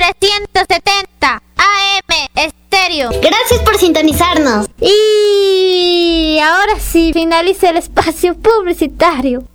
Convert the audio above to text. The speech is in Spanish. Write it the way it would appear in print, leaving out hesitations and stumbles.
1370 AM Estéreo. Gracias por sintonizarnos. Y ahora sí, finaliza el espacio publicitario.